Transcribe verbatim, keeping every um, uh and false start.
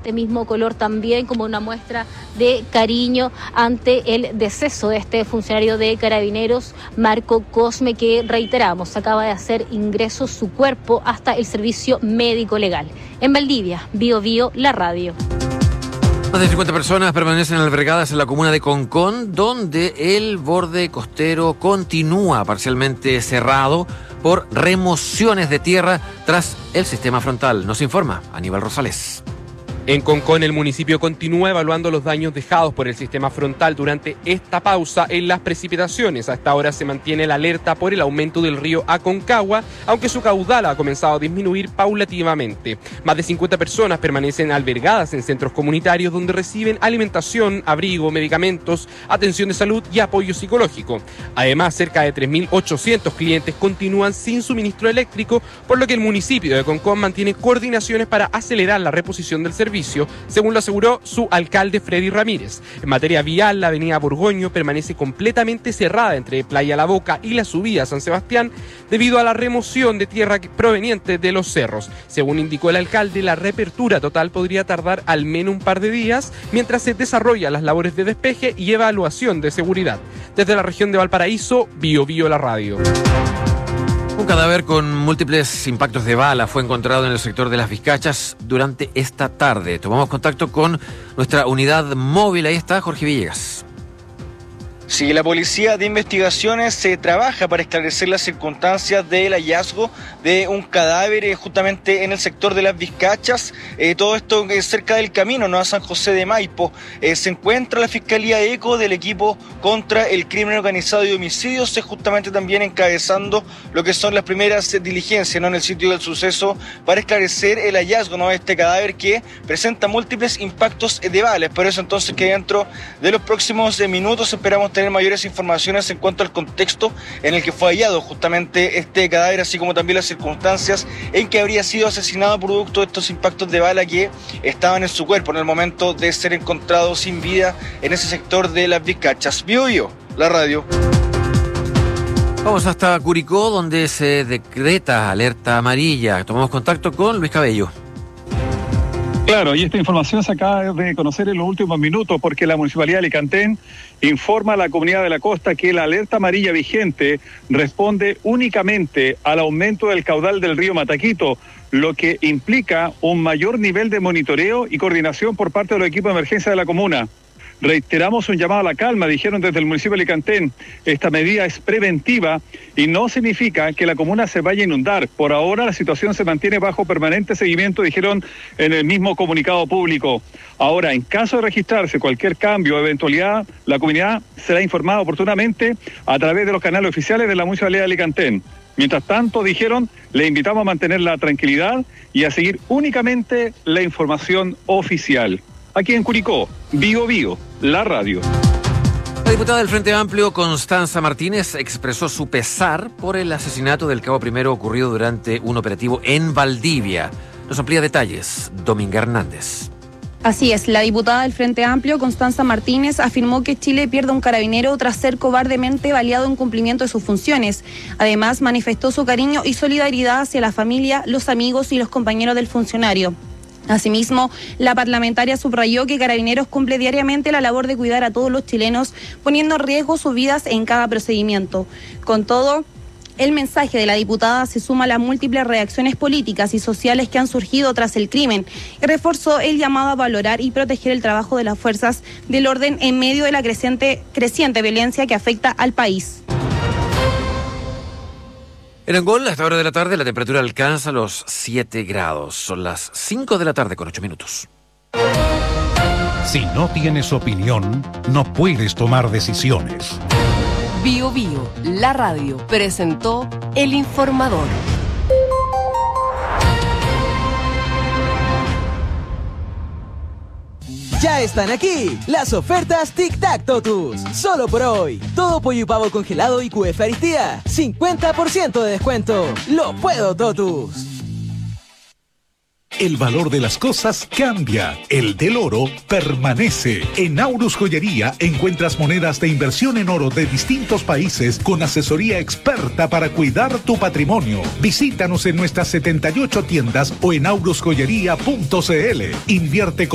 este mismo color también como una muestra de cariño ante el deceso de este funcionario de Carabineros, Marco Cosme, que reiteramos, acaba de hacer ingreso su cuerpo hasta el servicio médico legal. En Valdivia, Bio Bio, la radio. Más de cincuenta personas permanecen albergadas en la comuna de Concón, donde el borde costero continúa parcialmente cerrado por remociones de tierra tras el sistema frontal. Nos informa Aníbal Rosales. En Concón, el municipio continúa evaluando los daños dejados por el sistema frontal durante esta pausa en las precipitaciones. Hasta ahora se mantiene la alerta por el aumento del río Aconcagua, aunque su caudal ha comenzado a disminuir paulativamente. Más de cincuenta personas permanecen albergadas en centros comunitarios donde reciben alimentación, abrigo, medicamentos, atención de salud y apoyo psicológico. Además, cerca de tres mil ochocientos clientes continúan sin suministro eléctrico, por lo que el municipio de Concón mantiene coordinaciones para acelerar la reposición del servicio, según lo aseguró su alcalde Freddy Ramírez. En materia vial, la avenida Borgoño permanece completamente cerrada entre Playa La Boca y la subida a San Sebastián debido a la remoción de tierra proveniente de los cerros. Según indicó el alcalde, la reapertura total podría tardar al menos un par de días mientras se desarrollan las labores de despeje y evaluación de seguridad. Desde la región de Valparaíso, Bio Bio la radio. Un cadáver con múltiples impactos de bala fue encontrado en el sector de Las Vizcachas durante esta tarde. Tomamos contacto con nuestra unidad móvil. Ahí está Jorge Villegas. Sí, la Policía de Investigaciones se eh, trabaja para esclarecer las circunstancias del hallazgo de un cadáver eh, justamente en el sector de Las Vizcachas. Eh, todo esto es cerca del camino, ¿no?, a San José de Maipo. Eh, se encuentra la Fiscalía ECO del equipo contra el crimen organizado y homicidios, eh, justamente también encabezando lo que son las primeras eh, diligencias, ¿no?, en el sitio del suceso para esclarecer el hallazgo, ¿no?, de este cadáver que presenta múltiples impactos eh, de balas. Por eso entonces que dentro de los próximos eh, minutos esperamos tener mayores informaciones en cuanto al contexto en el que fue hallado justamente este cadáver, así como también las circunstancias en que habría sido asesinado producto de estos impactos de bala que estaban en su cuerpo en el momento de ser encontrado sin vida en ese sector de Las Vizcachas. Bio Bio, la radio. Vamos hasta Curicó, donde se decreta alerta amarilla. Tomamos contacto con Luis Cabello. Claro, y esta información se acaba de conocer en los últimos minutos porque la Municipalidad de Alicantén informa a la comunidad de la costa que la alerta amarilla vigente responde únicamente al aumento del caudal del río Mataquito, lo que implica un mayor nivel de monitoreo y coordinación por parte de los equipos de emergencia de la comuna. Reiteramos un llamado a la calma, dijeron desde el municipio de Alicantén. Esta medida es preventiva y no significa que la comuna se vaya a inundar. Por ahora la situación se mantiene bajo permanente seguimiento, dijeron en el mismo comunicado público. Ahora, en caso de registrarse cualquier cambio o eventualidad, la comunidad será informada oportunamente a través de los canales oficiales de la Municipalidad de Alicantén. Mientras tanto, dijeron, le invitamos a mantener la tranquilidad y a seguir únicamente la información oficial. Aquí en Curicó, Bio Bio, la radio. La diputada del Frente Amplio, Constanza Martínez, expresó su pesar por el asesinato del cabo primero ocurrido durante un operativo en Valdivia. Nos amplía detalles, Dominga Hernández. Así es, la diputada del Frente Amplio, Constanza Martínez, afirmó que Chile pierde un carabinero tras ser cobardemente baleado en cumplimiento de sus funciones. Además, manifestó su cariño y solidaridad hacia la familia, los amigos y los compañeros del funcionario. Asimismo, la parlamentaria subrayó que Carabineros cumple diariamente la labor de cuidar a todos los chilenos, poniendo en riesgo sus vidas en cada procedimiento. Con todo, el mensaje de la diputada se suma a las múltiples reacciones políticas y sociales que han surgido tras el crimen y reforzó el llamado a valorar y proteger el trabajo de las fuerzas del orden en medio de la creciente, creciente violencia que afecta al país. En Angol, a esta hora de la tarde, la temperatura alcanza los siete grados. Son las cinco de la tarde con ocho minutos. Si no tienes opinión, no puedes tomar decisiones. Bio Bio, la radio, presentó El Informador. Ya están aquí las ofertas Tic Tac Totus. Solo por hoy. Todo pollo y pavo congelado y Q F Aristía. cincuenta por ciento de descuento. Lo puedo, Totus. El valor de las cosas cambia. El del oro permanece. En Aurus Joyería encuentras monedas de inversión en oro de distintos países con asesoría experta para cuidar tu patrimonio. Visítanos en nuestras setenta y ocho tiendas o en aurus joyería punto c l. Invierte con